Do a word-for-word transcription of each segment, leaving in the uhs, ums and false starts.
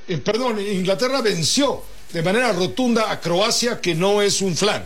eh, perdón, Inglaterra venció de manera rotunda a Croacia, que no es un flan.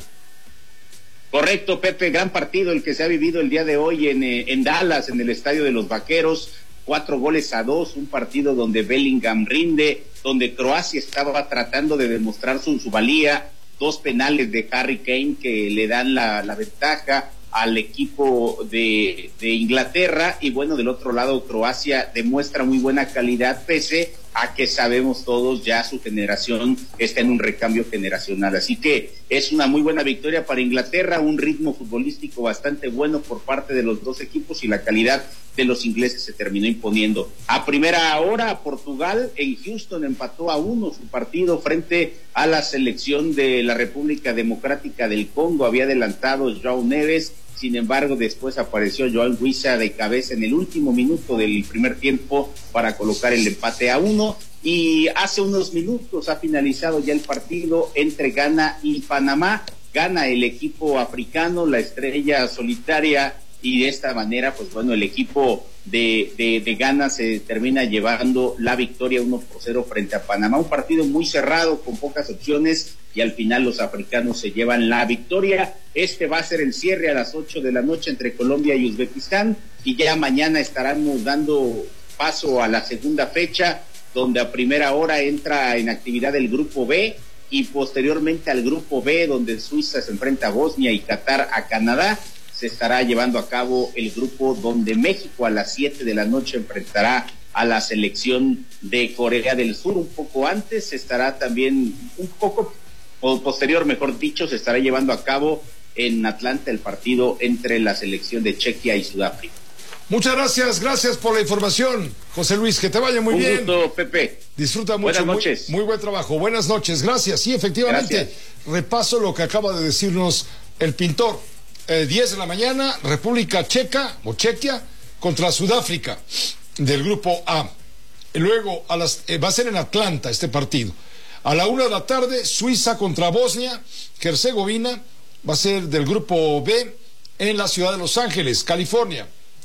Correcto, Pepe, gran partido el que se ha vivido el día de hoy en, eh, en Dallas, en el Estadio de los Vaqueros, cuatro goles a dos, un partido donde Bellingham rinde, donde Croacia estaba tratando de demostrar su, su valía, dos penales de Harry Kane que le dan la, la ventaja al equipo de, de Inglaterra, y bueno, del otro lado Croacia demuestra muy buena calidad, pese a que sabemos todos ya su generación está en un recambio generacional, así que es una muy buena victoria para Inglaterra, un ritmo futbolístico bastante bueno por parte de los dos equipos y la calidad de los ingleses se terminó imponiendo. A primera hora, Portugal en Houston empató a uno su partido frente a la selección de la República Democrática del Congo, había adelantado João Neves, sin embargo después apareció João Wissa de cabeza en el último minuto del primer tiempo para colocar el empate a uno, y hace unos minutos ha finalizado ya el partido entre Ghana y Panamá. Gana el equipo africano, la estrella solitaria, y de esta manera, pues bueno, el equipo de, de, de Ghana se termina llevando la victoria uno por cero frente a Panamá, un partido muy cerrado con pocas opciones, y al final los africanos se llevan la victoria. Este va a ser el cierre a las ocho de la noche entre Colombia y Uzbekistán, y ya mañana estaremos dando paso a la segunda fecha, donde a primera hora entra en actividad el grupo B, y posteriormente al grupo B, donde Suiza se enfrenta a Bosnia y Qatar a Canadá. Se estará llevando a cabo el grupo donde México a las siete de la noche enfrentará a la selección de Corea del Sur. Un poco antes se estará también, un poco o posterior, mejor dicho, se estará llevando a cabo en Atlanta el partido entre la selección de Chequia y Sudáfrica. Muchas gracias, gracias por la información, José Luis, que te vaya muy Un bien. Un gusto, Pepe. Disfruta mucho. Buenas noches. Muy, muy buen trabajo, buenas noches, gracias. Sí, efectivamente, Gracias. Repaso lo que acaba de decirnos el pintor. Eh, diez de la mañana, República Checa o Chequia contra Sudáfrica del grupo A. Luego a las, eh, va a ser en Atlanta este partido. A la una de la tarde, Suiza contra Bosnia Herzegovina, va a ser del grupo B en la ciudad de Los Ángeles, California.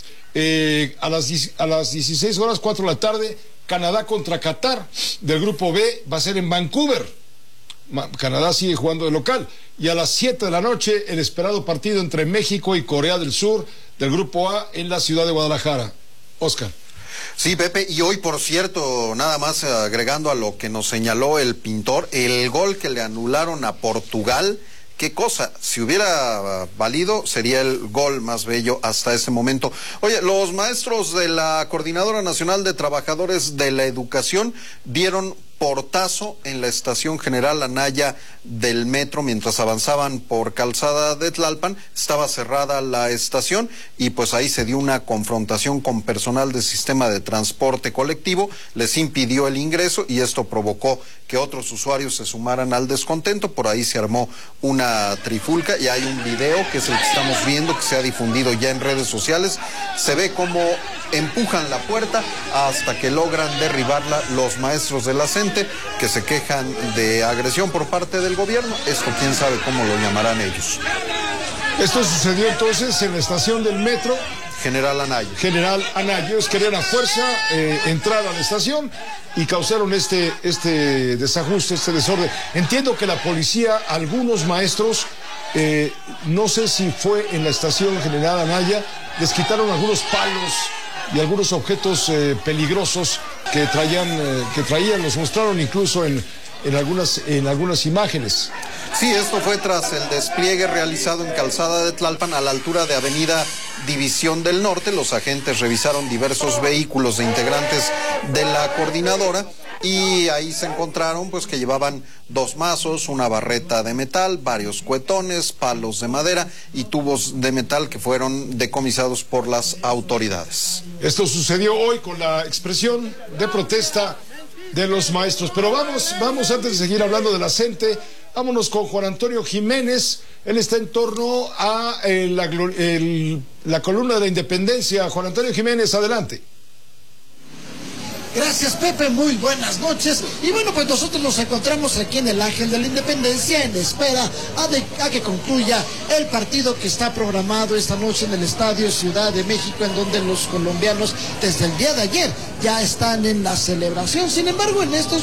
Eh, a las a las dieciséis horas, cuatro de la tarde, Canadá contra Qatar del grupo B, va a ser en Vancouver. Canadá sigue jugando de local. Y a las siete de la noche, el esperado partido entre México y Corea del Sur del grupo A en la ciudad de Guadalajara. Oscar. Sí, Pepe, y hoy, por cierto, nada más agregando a lo que nos señaló el pintor, el gol que le anularon a Portugal, qué cosa, si hubiera valido, sería el gol más bello hasta ese momento. Oye, los maestros de la Coordinadora Nacional de Trabajadores de la Educación dieron portazo en la estación General Anaya del metro mientras avanzaban por Calzada de Tlalpan. Estaba cerrada la estación y pues ahí se dio una confrontación con personal del sistema de transporte colectivo, les impidió el ingreso y esto provocó que otros usuarios se sumaran al descontento. Por ahí se armó una trifulca y hay un video que es el que estamos viendo, que se ha difundido ya en redes sociales. Se ve cómo empujan la puerta hasta que logran derribarla los maestros de la CENTE, que se quejan de agresión por parte del gobierno. Esto quién sabe cómo lo llamarán ellos. Esto sucedió entonces en la estación del metro General Anaya. General Anaya. Ellos querían a fuerza eh, entrar a la estación y causaron este, este desajuste, este desorden. Entiendo que la policía, algunos maestros, eh, no sé si fue en la estación General Anaya, les quitaron algunos palos y algunos objetos eh, peligrosos que traían, eh, que traían, los mostraron incluso en, en, algunas, en algunas imágenes. Sí, esto fue tras el despliegue realizado en Calzada de Tlalpan a la altura de Avenida División del Norte. Los agentes revisaron diversos vehículos de integrantes de la coordinadora y ahí se encontraron pues que llevaban dos mazos, una barreta de metal, varios cuetones, palos de madera y tubos de metal que fueron decomisados por las autoridades. Esto sucedió hoy con la expresión de protesta de los maestros. Pero vamos, vamos antes de seguir hablando de la CENTE, vámonos con Juan Antonio Jiménez. Él está en torno a eh, la, el, la columna de la Independencia. Juan Antonio Jiménez, adelante. Gracias, Pepe, muy buenas noches. Y bueno, pues nosotros nos encontramos aquí en el Ángel de la Independencia en espera a, de, a que concluya el partido que está programado esta noche en el Estadio Ciudad de México, en donde los colombianos desde el día de ayer ya están en la celebración. Sin embargo, en estos